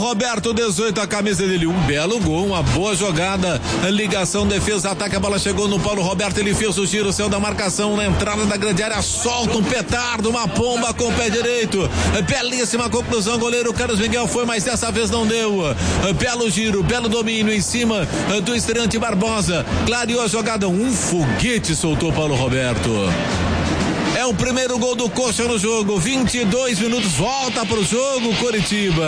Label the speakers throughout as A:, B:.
A: Roberto, 18, a camisa dele, um belo gol, uma boa jogada, ligação, defesa, ataque, a bola chegou no Paulo Roberto, ele fez o giro, saiu da marcação, na entrada da grande área, solta um petardo, uma pomba com o pé direito, belíssima conclusão, goleiro Carlos Miguel foi, mas dessa vez não deu, belo giro, belo domínio em cima do estreante Barbosa, clareou a jogada, um foguete soltou Paulo Roberto. É o primeiro gol do Coxa no jogo, 22 minutos, volta pro jogo, Coritiba.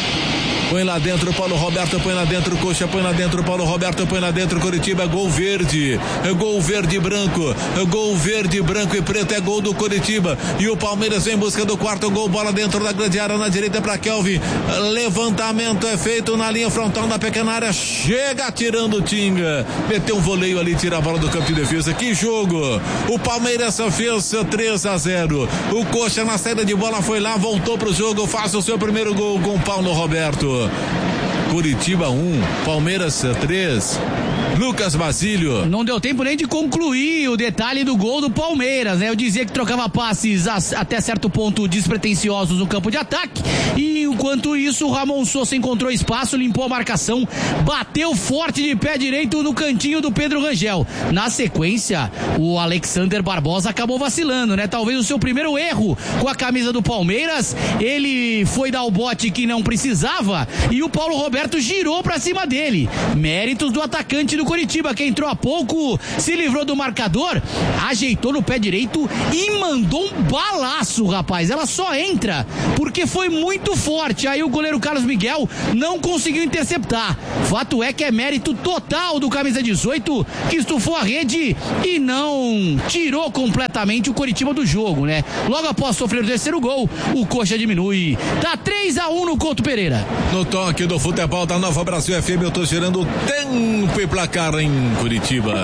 A: Põe lá dentro, Paulo Roberto, põe lá dentro, Coxa, põe lá dentro, Paulo Roberto, põe lá dentro, Coritiba, gol verde e branco, gol verde, branco e preto, é gol do Coritiba, e o Palmeiras vem em busca do quarto gol, bola dentro da grande área, na direita para Kelvin, levantamento é feito na linha frontal da pequena área, chega tirando o Tinga, meteu um voleio ali, tira a bola do campo de defesa, que jogo, o Palmeiras fez 3-0, o Coxa na saída de bola foi lá, voltou pro jogo, faz o seu primeiro gol com Paulo Roberto. Curitiba 1, Palmeiras 3. Lucas Basílio.
B: Não deu tempo nem de concluir o detalhe do gol do Palmeiras, né? Eu dizia que trocava passes até certo ponto despretensiosos no campo de ataque, e enquanto isso o Ramon Sousa encontrou espaço, limpou a marcação, bateu forte de pé direito no cantinho do Pedro Rangel. Na sequência, o Alexander Barbosa acabou vacilando, né? Talvez o seu primeiro erro com a camisa do Palmeiras, ele foi dar o bote que não precisava e o Paulo Roberto girou pra cima dele. Méritos do atacante do Coritiba, que entrou há pouco, se livrou do marcador, ajeitou no pé direito e mandou um balaço, rapaz. Ela só entra porque foi muito forte. Aí o goleiro Carlos Miguel não conseguiu interceptar. Fato é que é mérito total do camisa 18, que estufou a rede e não tirou completamente o Coritiba do jogo, né? Logo após sofrer o terceiro gol, o Coxa diminui. Tá 3-1 no Couto Pereira.
A: No toque do futebol da Nova Brasil FM, eu tô gerando tempo e placar em Curitiba.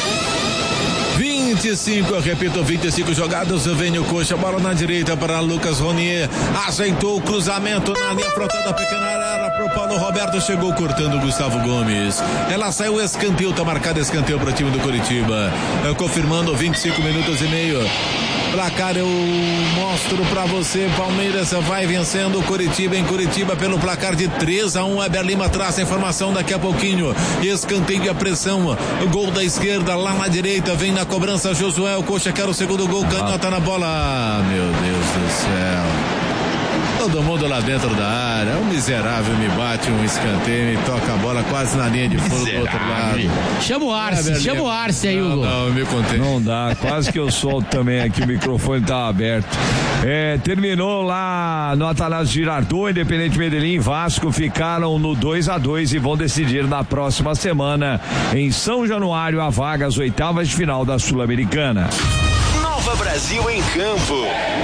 A: 25, eu repito, 25 jogadas, vem o Coxa, bola na direita para Lucas Ronier, ajeitou o cruzamento na linha frontal da pequena área pro Paulo Roberto, chegou cortando o Gustavo Gomes, ela saiu, escanteio, tá marcado escanteio para o time do Curitiba, confirmando 25 minutos e meio. Placar eu mostro pra você, Palmeiras vai vencendo o Coritiba em Curitiba pelo placar de 3-1, Eber Lima traz a informação daqui a pouquinho, escanteio e a pressão, gol da esquerda, lá na direita, vem na cobrança Josué, o Coxa quer o segundo gol, canhota na bola, meu Deus do céu. Todo mundo lá dentro da área, um miserável me bate um escanteio e toca a bola quase na linha de fundo do outro lado.
B: Chama o Arce aí, Hugo.
A: Não, me contei.
C: Não dá, quase que eu solto também aqui, o microfone tá aberto. Terminou lá no Atanásio Girardot, Independente Medellín e Vasco ficaram no 2-2 e vão decidir na próxima semana em São Januário a vaga às oitavas de final da Sul-Americana.
D: Nova Brasil em campo.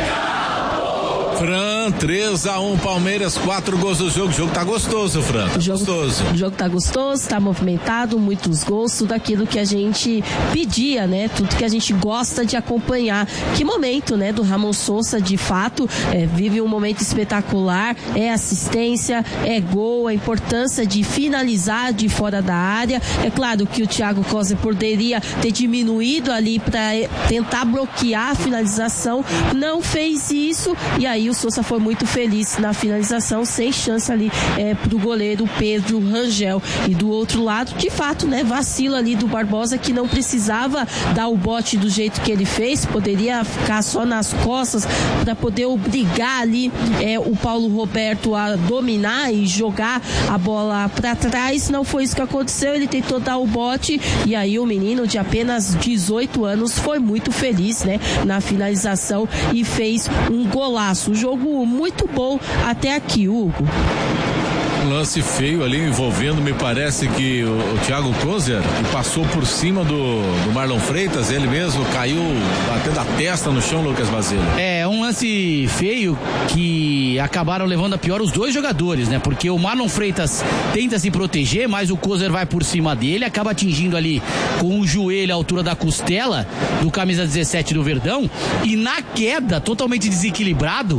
A: Fran, 3-1 Palmeiras, 4 gols do jogo. O jogo tá gostoso, Fran.
E: O jogo tá gostoso, tá movimentado, muitos gols, tudo aquilo que a gente pedia, né? Tudo que a gente gosta de acompanhar. Que momento, né? Do Ramon Sousa, de fato, vive um momento espetacular, é assistência, é gol, a importância de finalizar de fora da área. É claro que o Thiago Coser poderia ter diminuído ali para tentar bloquear a finalização, não fez isso, e aí o Sousa foi muito feliz na finalização, sem chance ali pro goleiro Pedro Rangel. E do outro lado, de fato, né, vacila ali do Barbosa, que não precisava dar o bote do jeito que ele fez, poderia ficar só nas costas para poder obrigar ali o Paulo Roberto a dominar e jogar a bola para trás. Não foi isso que aconteceu, ele tentou dar o bote e aí o menino de apenas 18 anos foi muito feliz, né, na finalização e fez um golaço. Jogo muito bom até aqui, Hugo.
A: Lance feio ali envolvendo, me parece que o Thiago Coser, que passou por cima do Marlon Freitas, ele mesmo caiu batendo a testa no chão, Lucas Basílio.
B: É um lance feio que acabaram levando a pior os dois jogadores, né? Porque o Marlon Freitas tenta se proteger, mas o Coser vai por cima dele, acaba atingindo ali com o joelho à altura da costela do camisa 17 do Verdão, e na queda, totalmente desequilibrado,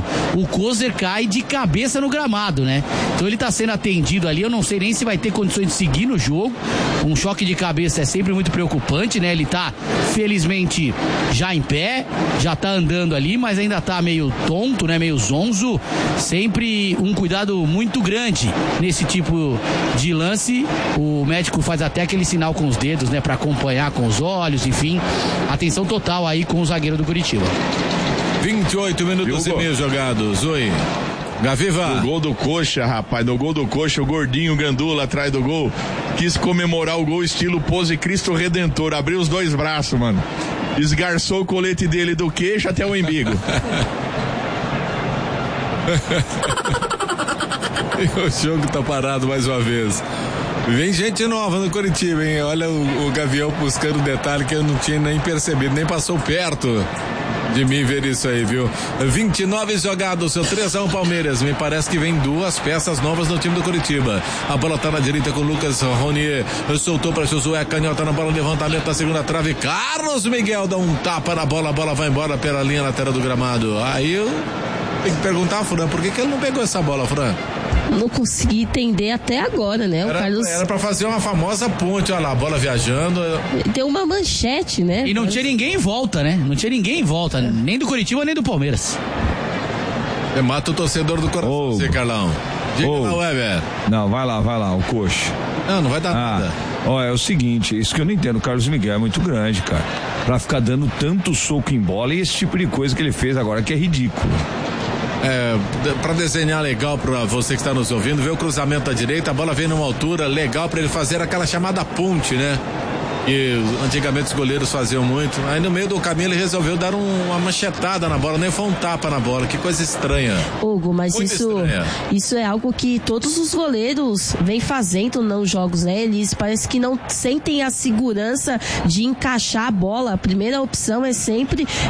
B: o Kozer cai de cabeça no gramado, né? Então ele tá sendo atendido ali, eu não sei nem se vai ter condições de seguir no jogo. Um choque de cabeça é sempre muito preocupante, né? Ele tá, felizmente, já em pé, já tá andando ali, mas ainda tá meio tonto, né? Meio zonzo. Sempre um cuidado muito grande nesse tipo de lance. O médico faz até aquele sinal com os dedos, né? Pra acompanhar com os olhos, enfim. Atenção total aí com o zagueiro do Curitiba.
A: 28 minutos e meio jogados. Oi. Gaviva.
F: No gol do Coxa, rapaz, no gol do Coxa, o gordinho Gandula atrás do gol quis comemorar o gol estilo pose Cristo Redentor, abriu os dois braços, mano, esgarçou o colete dele do queixo até o umbigo.
A: E o jogo tá parado mais uma vez. Vem gente nova no Curitiba, hein? Olha o Gavião buscando detalhe que eu não tinha nem percebido, nem passou perto de mim ver isso aí, viu? 29 jogados, seu 3-1 Palmeiras. Me parece que vem duas peças novas no time do Curitiba. A bola tá na direita com o Lucas Ronier. Soltou para Josué, canhota na bola, levantamento da segunda trave. Carlos Miguel dá um tapa na bola, a bola vai embora pela linha lateral do gramado. Aí eu tenho que perguntar, Fran, por que ele não pegou essa bola, Fran?
E: Não consegui entender até agora, né? O Carlos
A: era pra fazer uma famosa ponte, olha lá, a bola viajando.
E: Deu uma manchete, né?
B: E não tinha ninguém em volta, né? Não tinha ninguém em volta, né? Nem do Curitiba, nem do Palmeiras.
A: Você mata o torcedor do coração, você, Carlão. Diga lá, Weber.
C: Não, vai lá, o Coxa.
A: Não vai dar nada.
C: Ó, é o seguinte, isso que eu não entendo, o Carlos Miguel é muito grande, cara. Pra ficar dando tanto soco em bola e esse tipo de coisa que ele fez agora que é ridículo.
A: Para desenhar legal para você que está nos ouvindo, vê o cruzamento à direita, a bola vem numa altura legal para ele fazer aquela chamada ponte, né? Que antigamente os goleiros faziam muito. Aí no meio do caminho ele resolveu dar uma machetada na bola, nem foi um tapa na bola. Que coisa estranha.
E: Hugo, mas isso é algo que todos os goleiros vêm fazendo nos jogos, né? Eles parece que não sentem a segurança de encaixar a bola. A primeira opção é sempre